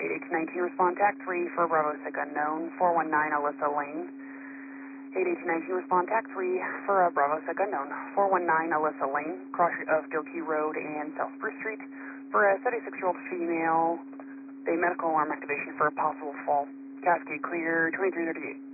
8H19 respond TAC 3 for Bravo Sick Unknown, 419 Alyssa Lane. 8H19 respond TAC 3 for Bravo Sick Unknown, 419 Alyssa Lane, cross of Gilkey Road and South Spruce Street for a 36-year-old female. A medical alarm activation for a possible fall. Cascade clear, 2338.